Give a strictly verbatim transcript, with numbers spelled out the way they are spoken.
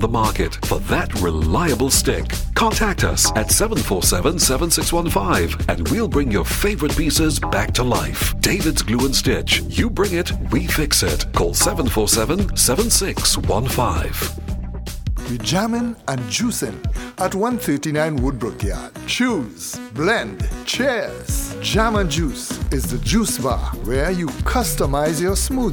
the market for that reliable stick. Contact us at seven four seven, seven six one five and we'll bring your favorite pieces back to life. David's Glue and Stitch. You bring it, we fix it. Call seven four seven, seven six one five. We're jamming and juicing at one thirty-nine Woodbrook Yard. Choose, blend, cheers. Jam and Juice is the juice bar where you customize your smoothie.